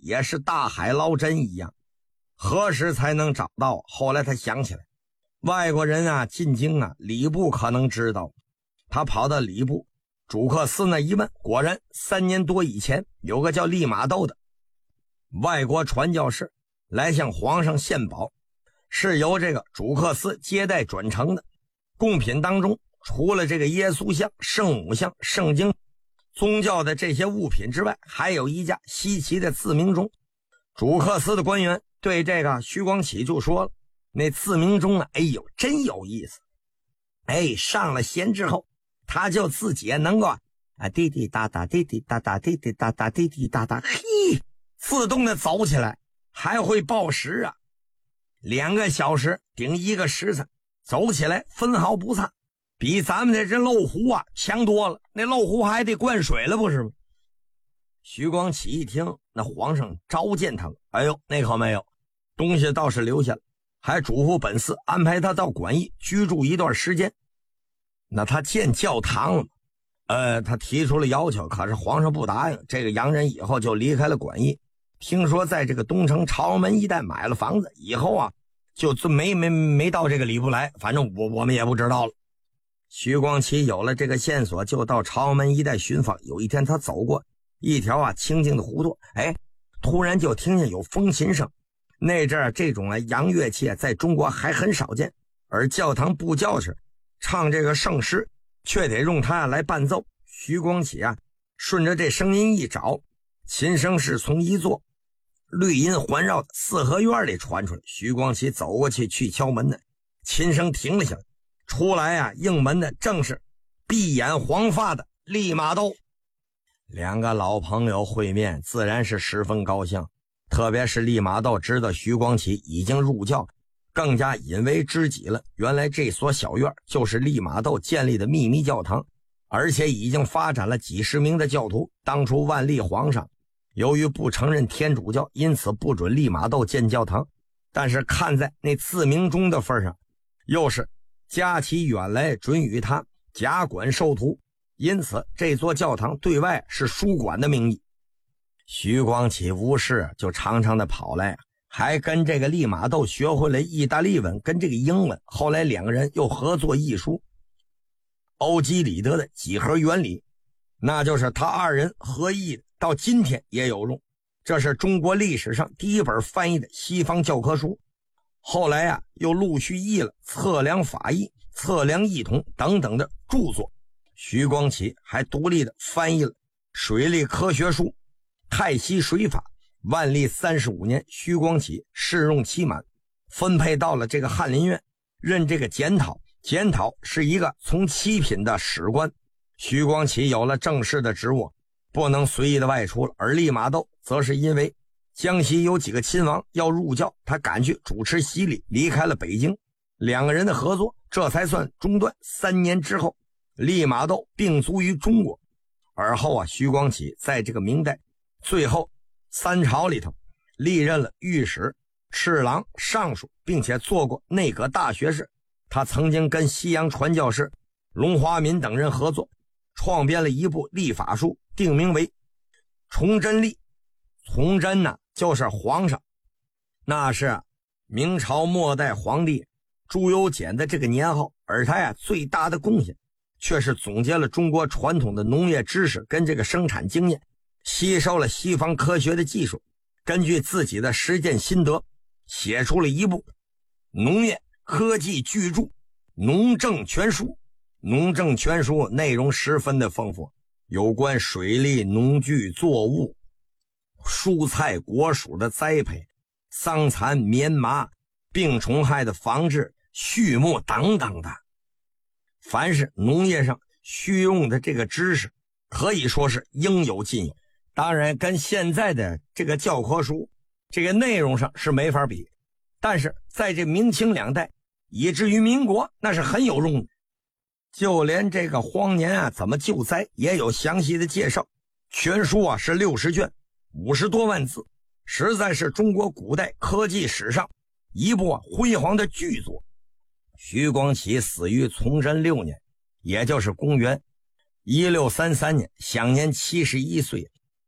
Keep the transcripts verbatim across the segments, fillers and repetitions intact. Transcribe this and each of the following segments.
也是大海捞针一样，何时才能找到？后来他想起来，外国人啊进京啊，礼部可能知道。他跑到礼部主客司那一问，果然三年多以前有个叫利玛窦的外国传教士来向皇上献宝，是由这个主客司接待转呈的。贡品当中除了这个耶稣像、圣母像、圣经宗教的这些物品之外，还有一架稀奇的自鸣钟。主客司的官员对这个徐光启就说了，那自鸣钟啊，哎呦真有意思，哎，上了弦之后他就自己能够啊滴滴答答滴滴答答滴滴答答滴滴答答，嘿，自动的走起来，还会报时啊，两个小时顶一个时辰，走起来分毫不差，比咱们的这漏壶啊强多了。那漏壶还得灌水了，不是吗？徐光启一听，那皇上召见他了，哎呦，那可没有，东西倒是留下了，还嘱咐本司安排他到馆驿居住一段时间。那他建教堂了，呃，他提出了要求，可是皇上不答应。这个洋人以后就离开了馆驿，听说在这个东城朝阳门一带买了房子，以后啊就没没没到这个礼部来，反正我我们也不知道了。徐光启有了这个线索，就到朝阳门一带寻访。有一天他走过一条啊清静的胡同，哎，突然就听见有风琴声。那阵儿这种啊洋乐器啊在中国还很少见，而教堂布教时唱这个圣诗却得用它来伴奏。徐光启啊顺着这声音一找，琴声是从一座绿荫环绕的四合院里传出来。徐光启走过去去敲门呢，琴声停了下来，出来啊应门的正是碧眼黄发的利玛窦。两个老朋友会面，自然是十分高兴，特别是利玛窦知道徐光启已经入教，更加引为知己了。原来这所小院就是利玛窦建立的秘密教堂，而且已经发展了几十名的教徒。当初万历皇上由于不承认天主教，因此不准利玛窦建教堂，但是看在那自鸣钟的份上，又是加其远来准与他假管授徒，因此这座教堂对外是书馆的名义。徐光启无事就常常的跑来，还跟这个利玛窦学会了意大利文跟这个英文。后来两个人又合作译书欧几里得的几何原理，那就是他二人合译的，到今天也有用。这是中国历史上第一本翻译的西方教科书。后来啊又陆续译了测量法义、测量异同等等的著作。徐光启还独立的翻译了水利科学书、太溪水法。万历三十五年，徐光启试用期满，分配到了这个翰林院，任这个检讨。检讨是一个从七品的史官。徐光启有了正式的职务，不能随意的外出了。而利玛窦则是因为江西有几个亲王要入教，他赶去主持洗礼，离开了北京。两个人的合作这才算中断。三年之后，利玛窦病卒于中国。而后啊，徐光启在这个明代最后三朝里头历任了御史、侍郎、尚书，并且做过内阁大学士。他曾经跟西洋传教士龙华民等人合作，创编了一部历法书，定名为《崇祯历》。崇祯呢就是皇上，那是明朝末代皇帝朱由检的这个年号。而他呀最大的贡献却是总结了中国传统的农业知识跟这个生产经验，吸收了西方科学的技术，根据自己的实践心得写出了一部农业科技巨著《农政全书》。农政全书内容十分的丰富，有关水利、农具、作物、蔬菜、果属的栽培、桑蚕、棉麻、病虫害的防治、畜牧等等的。凡是农业上需用的这个知识，可以说是应有尽有。当然跟现在的这个教科书这个内容上是没法比，但是在这明清两代以至于民国，那是很有用的。就连这个荒年啊怎么救灾也有详细的介绍。全书啊是六十卷，五十多万字，实在是中国古代科技史上一部啊辉煌的巨作。徐光启死于崇祯六年，也就是公元一六三三年，享年七十一岁。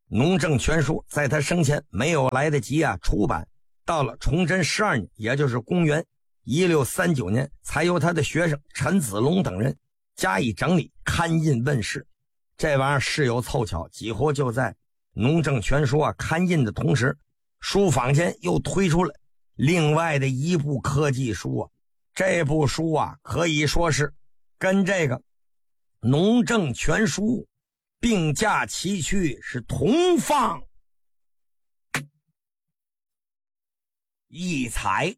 农政全书在他生前没有来得及啊出版，到了崇祯十二年，也就是公元一六三九年，才由他的学生陈子龙等人加以整理刊印问世。这玩意儿事有凑巧，几乎就在农政全书啊刊印的同时，书坊间又推出了另外的一部科技书啊。这部书啊可以说是跟这个农政全书并驾齐驱，是同放异彩。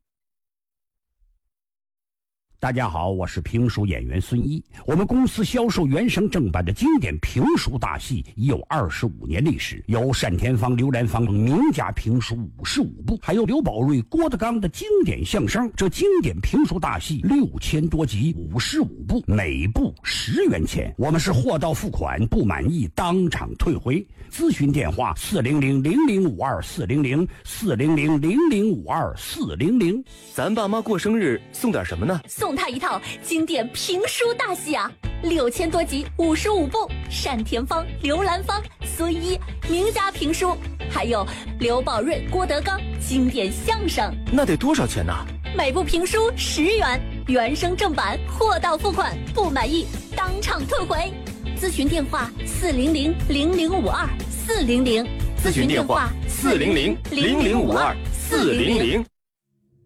大家好，我是评书演员孙一。我们公司销售原声正版的经典评书大戏已有二十五年历史，有单田芳、刘兰芳名家评书五十五部，还有刘宝瑞、郭德纲的经典相声。这经典评书大戏六千多集，五十五部，每部十元钱。我们是货到付款，不满意当场退回。咨询电话：四零零零零五二四零零四零零零零五二四零零。 咱爸妈过生日送点什么呢？ 送他一套经典评书大戏啊，六千多集，五十五部，单田芳、刘兰芳、孙一名家评书，还有刘宝瑞、郭德纲经典相声。 那得多少钱呢？ 每部评书十元，原声正版，货到付款，不满意当场退回。咨询电话：四零零零零五二四零零。 咨询电话：四零零零零五二四零零。